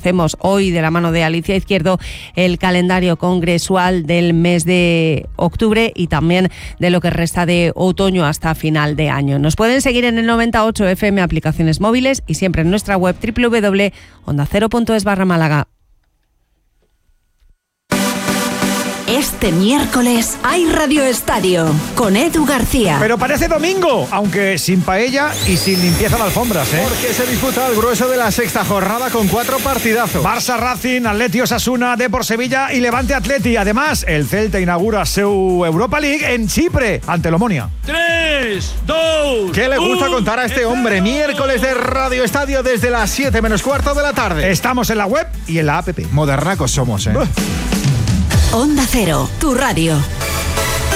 conocemos hoy de la mano de Alicia Izquierdo el calendario congresual del mes de octubre y también de lo que resta de otoño hasta final de año. Nos pueden seguir en el 98 FM, aplicaciones móviles y siempre en nuestra web www.ondacero.es/Málaga. Este miércoles hay Radio Estadio con Edu García. Pero parece domingo, aunque sin paella y sin limpieza de alfombras, ¿eh? Porque se disputa el grueso de la sexta jornada con 4 partidazos. Barça Racing, Atleti Osasuna, Depor Sevilla y Levante Atleti. Además, el Celta inaugura su Europa League en Chipre, ante el Omonia. 3, 2, ¿Qué le gusta contar a este hombre? Miércoles de Radio Estadio desde las 7 menos cuarto de la tarde. Estamos en la web y en la app. Modernacos somos, ¿eh? Onda Cero, tu radio.